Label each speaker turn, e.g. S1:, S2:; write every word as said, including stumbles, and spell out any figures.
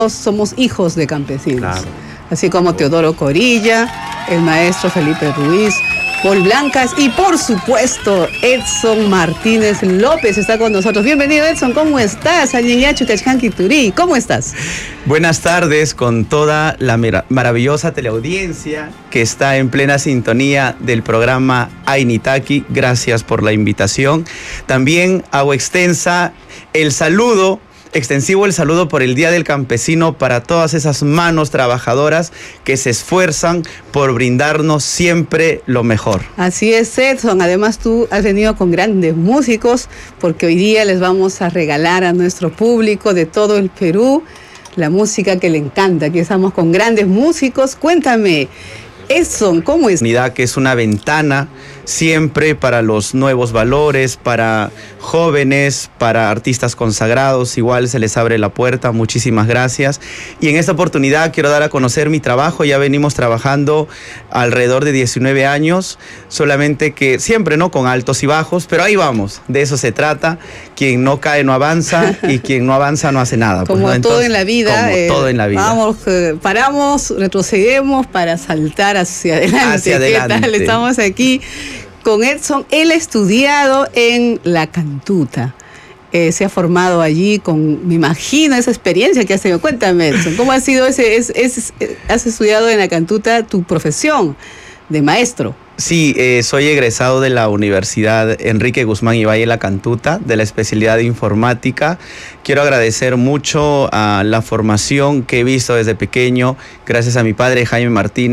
S1: somos hijos de campesinos,
S2: Claro.
S1: así como Teodoro Corilla, el maestro Felipe Ruiz, Paul Blancas y por supuesto Edson Martínez López está con nosotros. Bienvenido, Edson, ¿cómo estás? Añeñachu Cachcanquiturí, ¿cómo estás?
S2: Buenas tardes con toda la mara- maravillosa teleaudiencia que está en plena sintonía del programa Ainitaki. Gracias por la invitación. También hago extensa el saludo Extensivo el saludo por el Día del Campesino para todas esas manos trabajadoras que se esfuerzan por brindarnos siempre lo mejor.
S1: Así es, Edson. Además, tú has venido con grandes músicos porque hoy día les vamos a regalar a nuestro público de todo el Perú la música que le encanta. Aquí estamos con grandes músicos. Cuéntame, Edson, ¿cómo es?
S2: Que es una ventana siempre para los nuevos valores, para jóvenes, para artistas consagrados, igual se les abre la puerta. Muchísimas gracias. Y en esta oportunidad quiero dar a conocer mi trabajo. Ya venimos trabajando alrededor de diecinueve años, solamente que siempre, ¿no?, con altos y bajos, pero ahí vamos, de eso se trata. Quien no cae no avanza y quien no avanza no hace nada.
S1: Como
S2: pues, ¿no?
S1: todo
S2: Entonces,
S1: en la vida.
S2: Como
S1: eh,
S2: todo en la vida.
S1: Vamos, eh, paramos, retrocedemos para saltar hacia adelante.
S2: Hacia adelante.
S1: ¿Qué tal? Estamos aquí con Edson. Él ha estudiado en La Cantuta. Eh, se ha formado allí con, me imagino, esa experiencia que has tenido. Cuéntame, Edson, ¿cómo ha sido ese, es, es, es, has estudiado en La Cantuta tu profesión de maestro?
S2: Sí, eh, soy egresado de la Universidad Enrique Guzmán y Valle La Cantuta, de la especialidad de informática. Quiero agradecer mucho a la formación que he visto desde pequeño, gracias a mi padre Jaime Martínez.